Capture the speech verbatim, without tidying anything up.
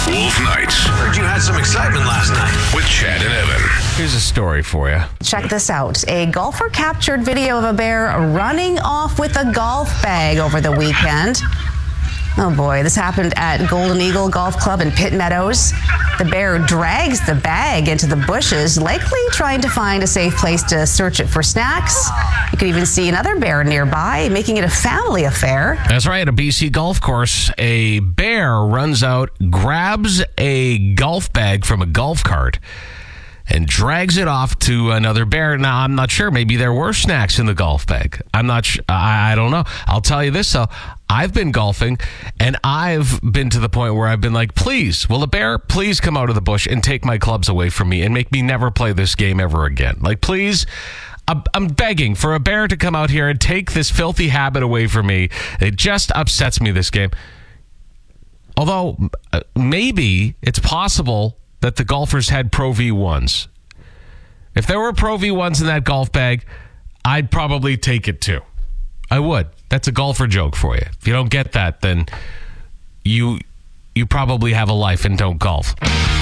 Wolf Nights. Heard you had some excitement last night. With Chad and Evan. Here's a story for you. Check this out. A golfer captured video of a bear running off with a golf bag over the weekend. Oh boy, this happened at Golden Eagle Golf Club in Pitt Meadows. The bear drags the bag into the bushes, likely trying to find a safe place to search it for snacks. You could even see another bear nearby, making it a family affair. That's right, at a B C golf course, a bear runs out, grabs a golf bag from a golf cart, and drags it off to another bear. Now, I'm not sure. Maybe there were snacks in the golf bag. I'm not sure. I, I don't know. I'll tell you this, though. I've been golfing, and I've been to the point where I've been like, please, will a bear please come out of the bush and take my clubs away from me and make me never play this game ever again? Like, please, I'm, I'm begging for a bear to come out here and take this filthy habit away from me. It just upsets me, this game. Although, uh, maybe it's possible that the golfers had Pro V ones. If there were Pro V ones in that golf bag, I'd probably take it too. I would. That's a golfer joke for you. If you don't get that, then you you probably have a life and don't golf.